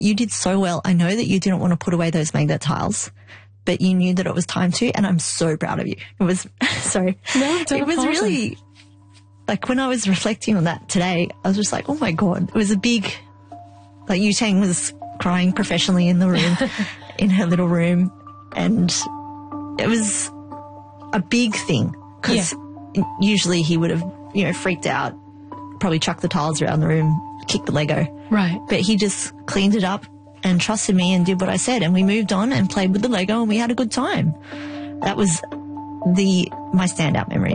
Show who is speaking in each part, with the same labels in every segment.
Speaker 1: you did so well. I know that you didn't want to put away those magnet tiles, but you knew that it was time to, and I'm so proud of you. It was, sorry.
Speaker 2: No,
Speaker 1: it was really, like when I was reflecting on that today, I was just like, oh my God, it was a big, like Yu-Tang was crying professionally in the room, in her little room, and it was a big thing because usually he would have, you know, freaked out, probably chucked the tiles around the room, kicked the Lego.
Speaker 2: Right.
Speaker 1: But he just cleaned it up and trusted me and did what I said, and we moved on and played with the Lego and we had a good time. That was my standout memory.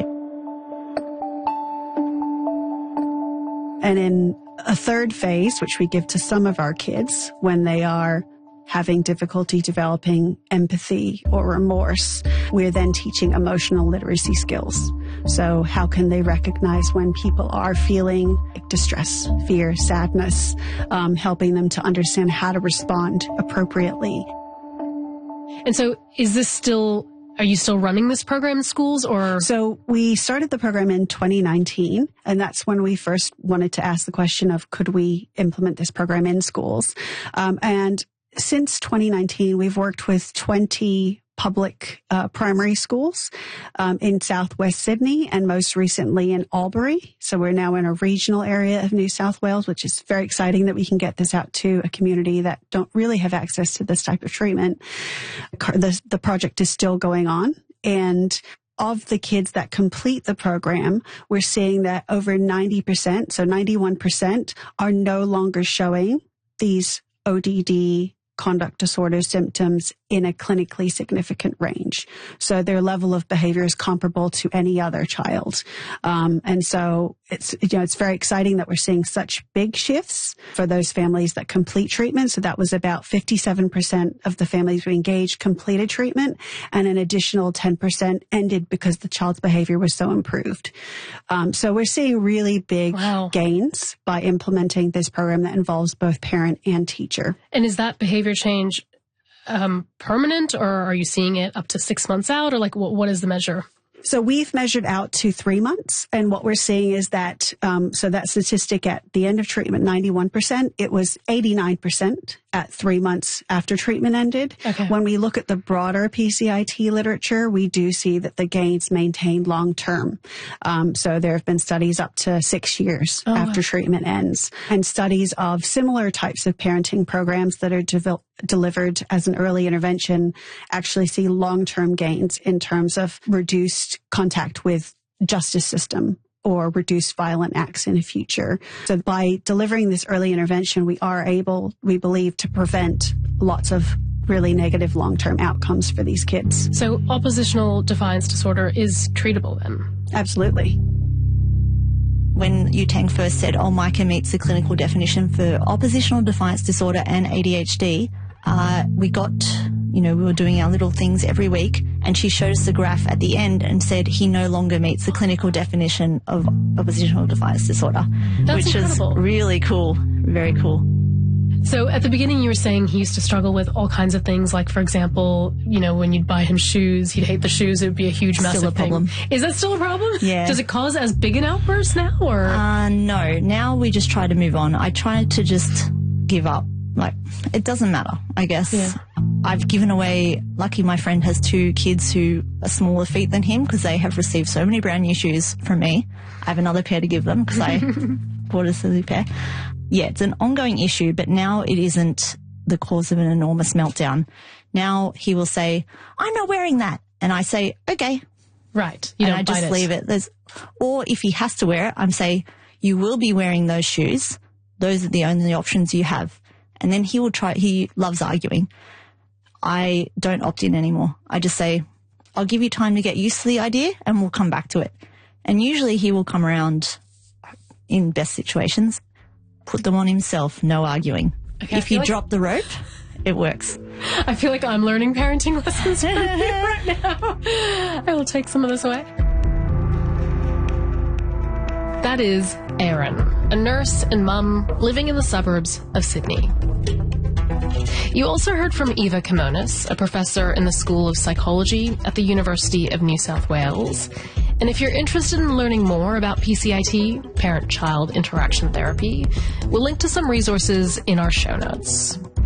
Speaker 3: And in a third phase, which we give to some of our kids when they are having difficulty developing empathy or remorse, we're then teaching emotional literacy skills. So how can they recognize when people are feeling distress, fear, sadness, helping them to understand how to respond appropriately.
Speaker 2: And so are you still running this program in schools or?
Speaker 3: So we started the program in 2019, and that's when we first wanted to ask the question of could we implement this program in schools? And since 2019, we've worked with 20 public primary schools in Southwest Sydney and most recently in Albury. So we're now in a regional area of New South Wales, which is very exciting that we can get this out to a community that don't really have access to this type of treatment. The project is still going on, and of the kids that complete the program, we're seeing that over 90%, so 91%, are no longer showing these ODD conduct disorder symptoms in a clinically significant range. So their level of behavior is comparable to any other child. And so it's very exciting that we're seeing such big shifts for those families that complete treatment. So that was about 57% of the families we engaged completed treatment, and an additional 10% ended because the child's behavior was so improved. So we're seeing really big gains by implementing this program that involves both parent and teacher.
Speaker 2: And is that behavior change permanent, or are you seeing it up to 6 months out, or like what is the measure?
Speaker 3: So we've measured out to 3 months, and what we're seeing is that, so that statistic at the end of treatment, 91%, it was 89% at 3 months after treatment ended.
Speaker 2: Okay.
Speaker 3: When we look at the broader PCIT literature, we do see that the gains maintain long term. So there have been studies up to 6 years after treatment ends, and studies of similar types of parenting programs that are delivered as an early intervention actually see long-term gains in terms of reduced contact with justice system or reduced violent acts in the future. So by delivering this early intervention, we are able, we believe, to prevent lots of really negative long-term outcomes for these kids.
Speaker 2: So oppositional defiance disorder is treatable then?
Speaker 3: Absolutely.
Speaker 1: When Yu-Tang first said, Micah meets the clinical definition for oppositional defiance disorder and ADHD, we got, we were doing our little things every week, and she showed us the graph at the end and said he no longer meets the clinical definition of oppositional defiance disorder.
Speaker 2: That's
Speaker 1: which
Speaker 2: incredible.
Speaker 1: Is really cool, very cool.
Speaker 2: So at the beginning you were saying he used to struggle with all kinds of things, like, for example, when you'd buy him shoes, he'd hate the shoes, it would be a huge, massive
Speaker 1: Still a problem.
Speaker 2: thing. Is that still a problem?
Speaker 1: Yeah.
Speaker 2: Does it cause as big an outburst now, or?
Speaker 1: No. Now we just try to move on. I try to just give up. Like, it doesn't matter, I guess.
Speaker 2: Yeah.
Speaker 1: I've given away, lucky my friend has 2 kids who are smaller feet than him because they have received so many brand new shoes from me. I have another pair to give them because I bought a silly pair. Yeah, it's an ongoing issue, but now it isn't the cause of an enormous meltdown. Now he will say, I'm not wearing that. And I say, okay.
Speaker 2: Right.
Speaker 1: And I just leave it. Or if he has to wear it, I'm say, you will be wearing those shoes. Those are the only options you have. And then he loves arguing. I don't opt in anymore. I just say, I'll give you time to get used to the idea and we'll come back to it. And usually he will come around in best situations, put them on himself, no arguing.
Speaker 2: Okay,
Speaker 1: if you drop the rope, it works.
Speaker 2: I feel like I'm learning parenting lessons from you right now. I will take some of this away. That is Erin, a nurse and mum living in the suburbs of Sydney. You also heard from Eva Kimonis, a professor in the School of Psychology at the University of New South Wales. And if you're interested in learning more about PCIT, parent-child interaction therapy, we'll link to some resources in our show notes.